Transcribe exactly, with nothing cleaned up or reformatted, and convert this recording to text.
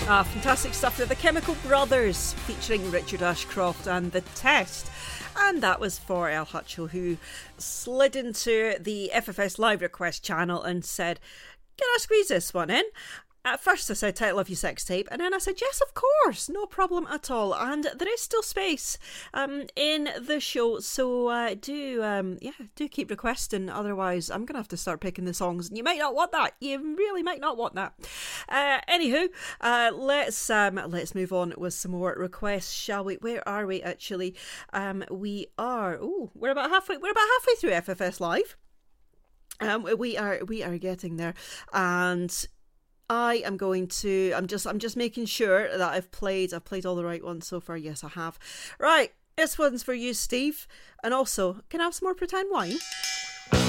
Ah, fantastic stuff there. The Chemical Brothers featuring Richard Ashcroft and The Test. And that was for El Hutcho, who slid into the F F S Live Request channel and said, can I squeeze this one in? At first I said title of your sex tape, and then I said yes, of course, no problem at all. And there is still space um, in the show, so uh, do um, yeah, do keep requesting. Otherwise, I'm gonna have to start picking the songs, and you might not want that. You really might not want that. Uh, anywho, uh, let's um, let's move on with some more requests, shall we? Where are we actually? Um, we are. Oh, we're about halfway. We're about halfway through F F S Live. Um, we are we are getting there, and I am going to, I'm just, I'm just making sure that I've played, I've played all the right ones so far. Yes, I have. Right. This one's for you, Steve. And also, can I have some more pretend wine?